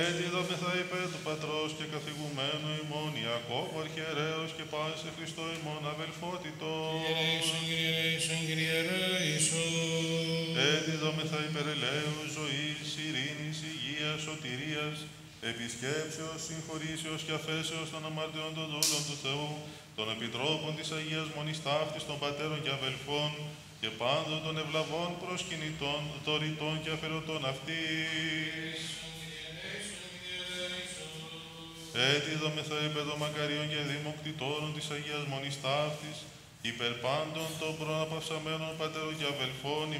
Έτσι δόμεθα υπέρ του Πατρός και καθηγουμένου ημών Ιακώβου αρχιερέως και πάση σε Χριστό ημών αδελφότητος. Κύριε Ιησούν, Κύριε Ιησούν. Έτσι δόμεθα υπέρ ελέους, ζωής, ειρήνης, υγείας, σωτηρίας, επισκέψεως, συγχωρήσεως και αφέσεως των αμαρτιών των δούλων του Θεού, των επιτρόπων της Αγίας Μονής Ταύτης, των πατέρων και αδελφών, και πάντων των ευλαβών προσκυνητών, δωρητών και αφαιρωτών αυτής. Έτσι δόμεθα υπέρ των μακαρίων και δημοκτητόρων της Αγίας Μονής Ταύτης, υπέρ πάντων των προαναπαυσαμένων πατέρων και αδελφών,